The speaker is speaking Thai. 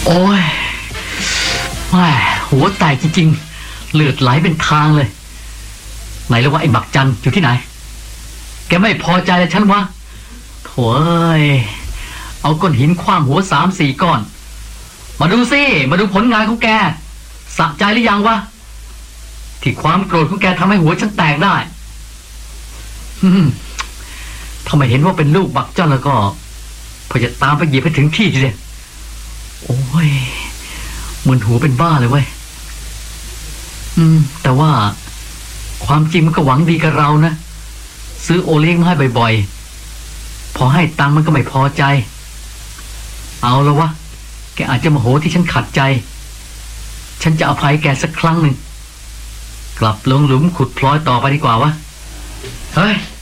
โอ้ยแม่หัวแตกจริงๆเลือดไหลเป็นทางเลยไหนแล้วว่าไอ้บักจันอยู่ที่ไหนแกไม่พอใจเลยฉันวะโถ่เอาก้อนหินคว้างหัว3-4 ก้อนมาดูสิมาดูผลงานของแกสะใจหรือยังวะที่ความโกรธของแกทำให้หัวฉันแตกได้ถ้าไม่เห็นว่าเป็นลูกบักจันแล้วก็พอจะตามไปหยิบให้ถึงที่ทีเดียวโอ้ยมึนหัวเป็นบ้าเลยเว้ยแต่ว่าความจริงมันก็หวังดีกับเรานะซื้อโอเลี้ยงมาให้บ่อยๆพอให้ตังค์มันก็ไม่พอใจเอาแล้ววะแกอาจจะโมโหที่ฉันขัดใจฉันจะอภัยแกสักครั้งหนึ่งกลับลงหลุมขุดพลอยต่อไปดีกว่าวะเฮ้ย